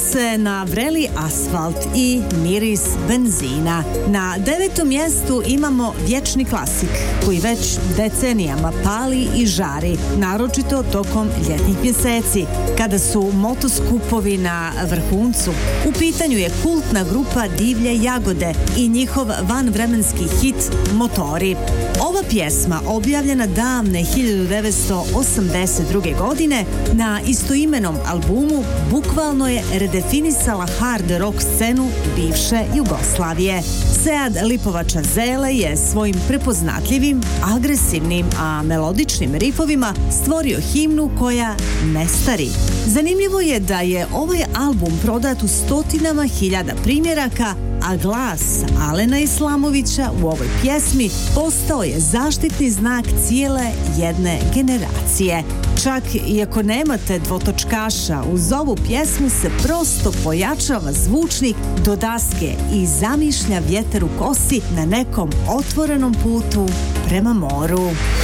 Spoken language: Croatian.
se na vreli asfalt i miris benzina. Na 9. mjestu imamo vječni klasik koji već decenijama pali i žari, naročito tokom ljetnih mjeseci, kada su motoskupovi na vrhuncu. U pitanju je kultna grupa Divlje jagode i njihov vanvremenski hit Motori. Ova pjesma, objavljena davne 1982. godine na istoimenom albumu, bukvalno je redefinisala hard rock scenu bivše Jugoslavije. Sead Lipovača Zele je svojim prepoznatljivim, agresivnim, a melodičnim rifovima stvorio himnu koja ne stari. Zanimljivo je da je ovaj album prodat u stotinama hiljada primjeraka, a glas Alena Islamovića u ovoj pjesmi postao je zaštitni znak cijele jedne generacije. Čak i ako nemate dvotočkaša, uz ovu pjesmu se prosto pojačava zvučnik do daske i zamišlja vjetar u kosi na nekom otvorenom putu prema moru.